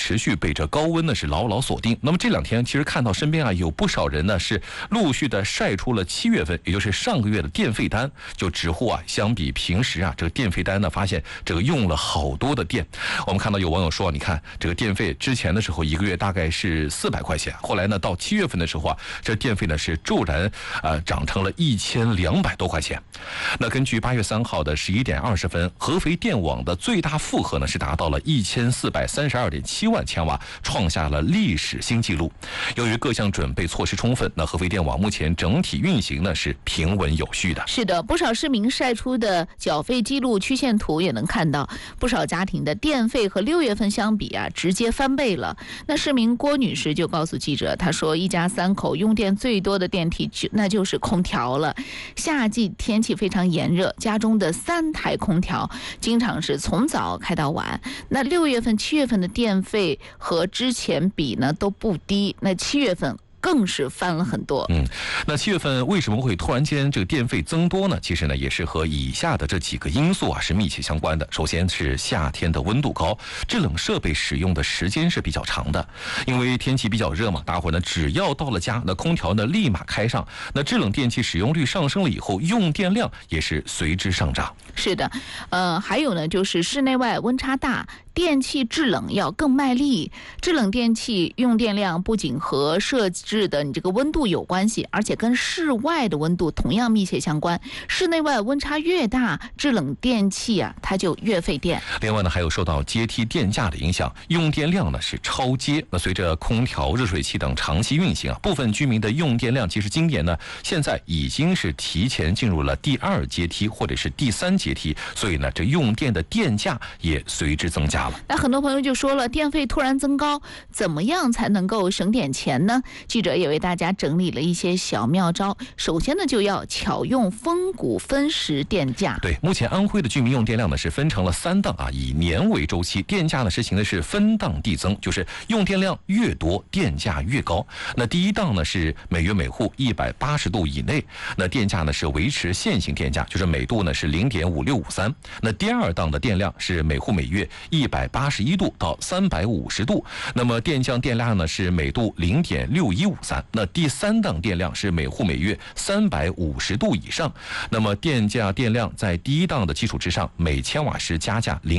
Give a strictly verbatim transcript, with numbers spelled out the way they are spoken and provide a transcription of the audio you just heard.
持续被这高温呢是牢牢锁定。那么这两天其实看到身边啊有不少人呢是陆续的晒出了七月份，也就是上个月的电费单，就直呼啊相比平时啊这个电费单呢发现这个用了好多的电。我们看到有网友说，你看这个电费之前的时候一个月大概是四百块钱，后来呢到七月份的时候啊，这电费呢是骤然呃涨成了一千两百多块钱。那根据八月三号的十一点二十分，合肥电网的最大负荷呢是达到了一千四百三十二点七万千瓦，创下了历史新纪录。由于各项准备措施充分，那合肥电网目前整体运行呢是平稳有序的。 是的，不少市民晒出的缴费记录曲线图也能看到，不少家庭的电费和六月份相比啊，直接翻倍了。那市民郭女士就告诉记者，她说一家三口用电最多的电梯就那就是空调了。夏季天气非常炎热，家中的三台空调经常是从早开到晚。那六月份、七月份的电费和之前比呢都不低，那七月份更是翻了很多。 嗯，那七月份为什么会突然间这个电费增多呢？其实呢，也是和以下的这几个因素啊是密切相关的。首先是夏天的温度高，制冷设备使用的时间是比较长的，因为天气比较热嘛，大伙呢只要到了家，那空调呢立马开上，那制冷电器使用率上升了以后，用电量也是随之上涨。 是的，呃，还有呢，就是室内外温差大，电器制冷要更卖力。制冷电器用电量不仅和设置的你这个温度有关系，而且跟室外的温度同样密切相关。室内外温差越大，制冷电器啊它就越费电。 另外呢，还有受到阶梯电价的影响，用电量呢是超阶。那随着空调、热水器等长期运行啊，部分居民的用电量其实今年呢现在已经是提前进入了第二阶梯或者是第三阶梯，所以呢这用电的电价也随之增加了。 那很多朋友就说了，电费突然增高，怎么样才能够省点钱呢？记者也为大家整理了一些小妙招。首先呢，就要巧用分股分时电价。 对，目前安徽的居民用电量呢是分成了三档啊，以年为周期，电价呢实行的是分档递增，就是用电量越多，电价越高。那第一档呢是每月每户一百八十度以内，那电价呢是维持现行电价，就是每度呢是零点五六五三。那第二档的电量是每户每月一百八十一度到三百五十度，那么电降电量呢是每度零点六一五三。那第三档电量是每户每月三百五十度以上，那么电价电量在第一档的基础之上，每千瓦时加价零。